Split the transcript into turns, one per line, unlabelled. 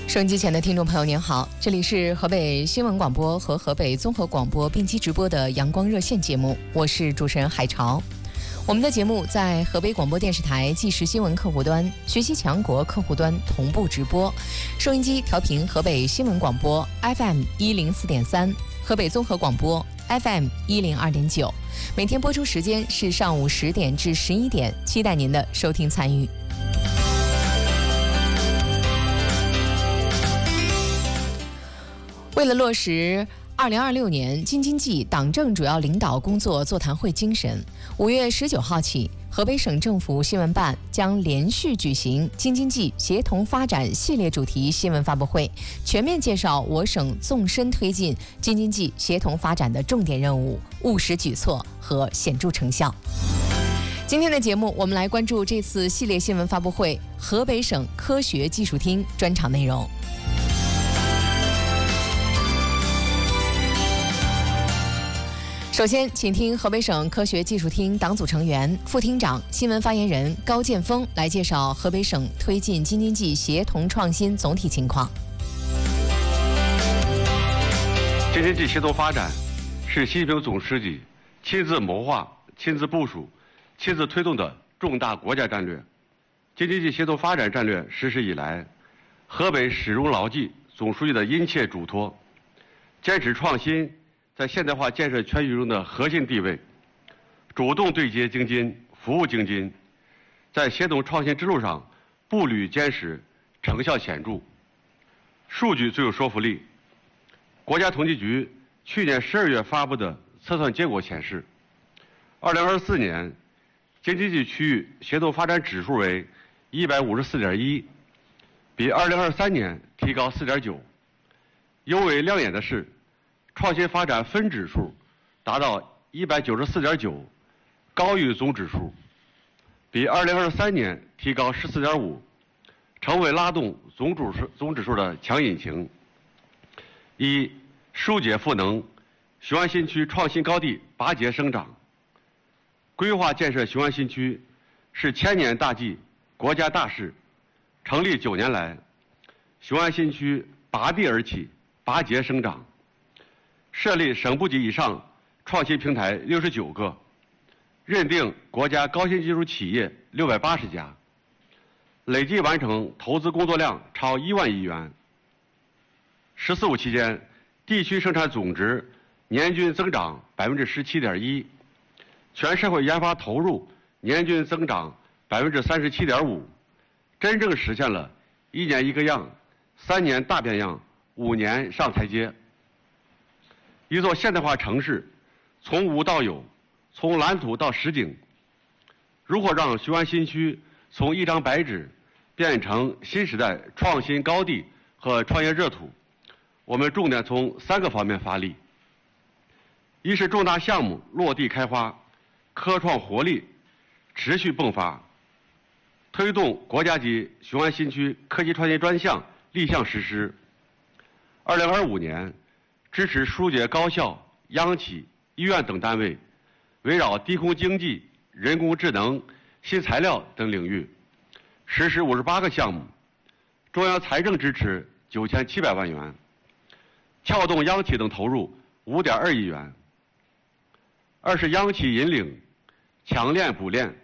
收音机前的听众朋友您好，这里是河北新闻广播和河北综合广播并机直播的阳光热线节目，我是主持人海潮。我们的节目在河北广播电视台即时新闻客户端、学习强国客户端同步直播，收音机调频河北新闻广播 FM 104.3，河北综合广播 FM 102.9，每天播出时间是上午10点至11点，期待您的收听参与。为了落实2026年京津冀党政主要领导工作座谈会精神，5月19号起，河北省政府新闻办将连续举行京津冀协同发展系列主题新闻发布会，全面介绍我省纵深推进京津冀协同发展的重点任务、务实举措和显著成效。今天的节目，我们来关注这次系列新闻发布会河北省科学技术厅专场内容。首先，请听河北省科学技术厅党组成员、副厅长、新闻发言人高建峰来介绍河北省推进京津冀协同创新总体情况。
京津冀协同发展是习近平总书记亲自谋划、亲自部署、亲自推动的重大国家战略。京津冀协同发展战略实施以来，河北始终牢记总书记的殷切嘱托，坚持创新在现代化建设全局中的核心地位，主动对接京津、服务京津，在协同创新之路上步履坚实，成效显著。数据最有说服力。国家统计局去年12月发布的测算结果显示，2024年京津冀区域协同发展指数为154.1，比2023年提高4.9。尤为亮眼的是，创新发展分指数达到194.9，高于总指数，比2023年提高14.5，成为拉动总指数的强引擎。一、疏解赋能，雄安新区创新高地拔节生长。规划建设雄安新区是千年大计、国家大事。成立9年来，雄安新区拔地而起，拔节生长。设立省部级以上创新平台69个，认定国家高新技术企业680家，累计完成投资工作量超1万亿元。“十四五”期间，地区生产总值年均增长17.1%，全社会研发投入年均增长37.5%，真正实现了1年1个样、3年大变样、5年上台阶。一座现代化城市从无到有，从蓝图到实景。如何让雄安新区从一张白纸变成新时代创新高地和创业热土，我们重点从3个方面发力。一是重大项目落地开花，科创活力持续迸发，推动国家级雄安新区科技创新专项立项实施。2025年，支持疏解高校、央企、医院等单位围绕低空经济、人工智能、新材料等领域实施58个项目，中央财政支持9700万元，撬动央企等投入5.2亿元。二是央企引领强链补链，